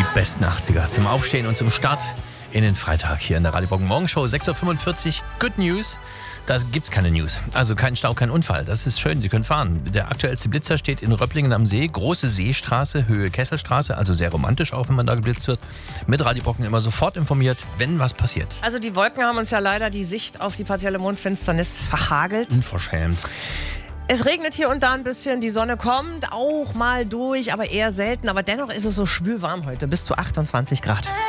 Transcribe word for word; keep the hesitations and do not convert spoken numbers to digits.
Besten achtziger zum Aufstehen und zum Start in den Freitag hier in der Radio Brocken Morgenshow. sechs Uhr fünfundvierzig. Good News. Da gibt es keine News. Also kein Stau, kein Unfall. Das ist schön, Sie können fahren. Der aktuellste Blitzer steht in Röpplingen am See. Große Seestraße, Höhe Kesselstraße. Also sehr romantisch auch, wenn man da geblitzt wird. Mit Radio Brocken immer sofort informiert, wenn was passiert. Also die Wolken haben uns ja leider die Sicht auf die partielle Mondfinsternis verhagelt. Unverschämt. Es regnet hier und da ein bisschen, die Sonne kommt auch mal durch, aber eher selten. Aber dennoch ist es so schwül warm heute, bis zu achtundzwanzig Grad.